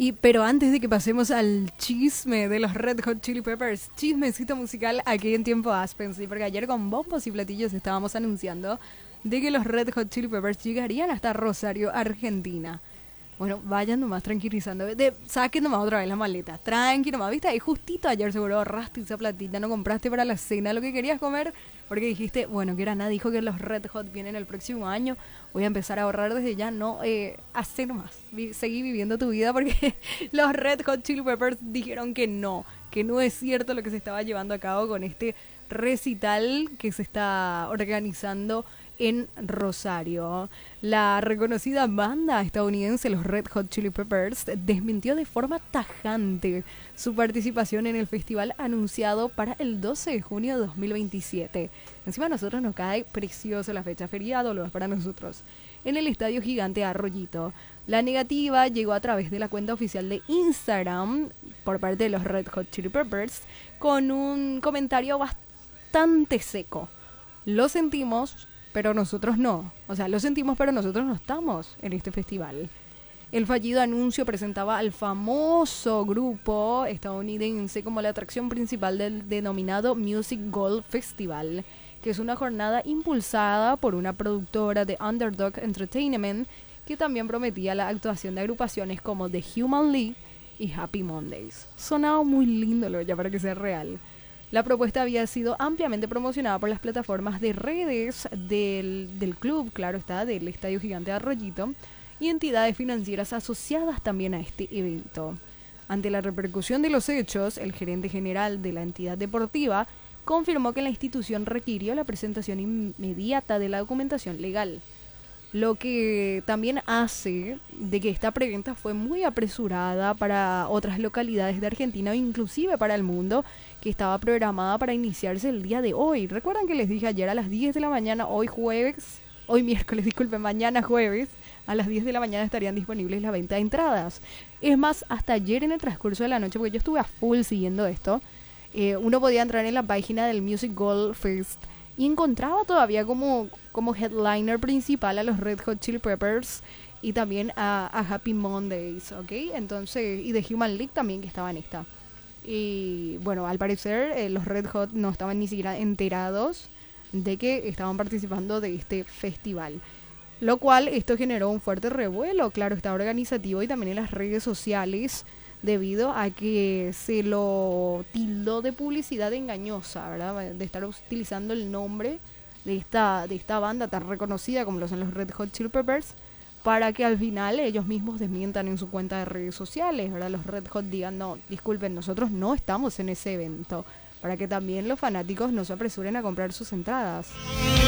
Pero antes de que pasemos al chisme de los Red Hot Chili Peppers, chismecito musical aquí en Tiempo Aspen, sí, porque ayer con bombos y platillos estábamos anunciando de que los Red Hot Chili Peppers llegarían hasta Rosario, Argentina. Bueno, vayan nomás tranquilizando. Saquen nomás otra vez la maleta. Tranqui nomás, ¿viste? Y justito ayer seguro ahorraste esa platita, no compraste para la cena lo que querías comer, porque dijiste, bueno, que era nada, dijo que los Red Hot vienen el próximo año, voy a empezar a ahorrar desde ya. No, hacé nomás. Seguí viviendo tu vida porque los Red Hot Chili Peppers dijeron que no es cierto lo que se estaba llevando a cabo con este recital que se está organizando en Rosario. La reconocida banda estadounidense los Red Hot Chili Peppers desmintió de forma tajante su participación en el festival anunciado para el 12 de junio de 2027. Encima a nosotros nos cae precioso la fecha, feriado lo es para nosotros, en el Estadio Gigante Arroyito. La negativa llegó a través de la cuenta oficial de Instagram por parte de los Red Hot Chili Peppers con un comentario bastante seco. Lo sentimos, pero nosotros no. O sea, lo sentimos, pero nosotros no estamos en este festival. El fallido anuncio presentaba al famoso grupo estadounidense como la atracción principal del denominado Music Gold Festival, que es una jornada impulsada por una productora de Underdog Entertainment que también prometía la actuación de agrupaciones como The Human League y Happy Mondays. Sonaba muy lindo lo ya para que sea real. La propuesta había sido ampliamente promocionada por las plataformas de redes del club, claro está, del Estadio Gigante de Arroyito, y entidades financieras asociadas también a este evento. Ante la repercusión de los hechos, el gerente general de la entidad deportiva confirmó que la institución requirió la presentación inmediata de la documentación legal, lo que también hace de que esta preventa fue muy apresurada para otras localidades de Argentina o inclusive para el mundo, que estaba programada para iniciarse el día de hoy. ¿Recuerdan que les dije ayer a las 10 de la mañana, hoy miércoles, disculpen, mañana jueves, a las 10 de la mañana estarían disponibles la venta de entradas? Es más, hasta ayer en el transcurso de la noche, porque yo estuve a full siguiendo esto, uno podía entrar en la página del Music Gold Fest y encontraba todavía como headliner principal a los Red Hot Chili Peppers y también a Happy Mondays, ¿ok? Entonces, y The Human League también, que estaba en esta. Y bueno, al parecer los Red Hot no estaban ni siquiera enterados de que estaban participando de este festival, lo cual esto generó un fuerte revuelo, claro, está organizativo y también en las redes sociales, debido a que se lo tildó de publicidad engañosa, ¿verdad? De estar utilizando el nombre de esta banda tan reconocida como lo son los Red Hot Chili Peppers, para que al final ellos mismos desmientan en su cuenta de redes sociales, ¿verdad? Los Red Hot digan, no, disculpen, nosotros no estamos en ese evento, para que también los fanáticos no se apresuren a comprar sus entradas.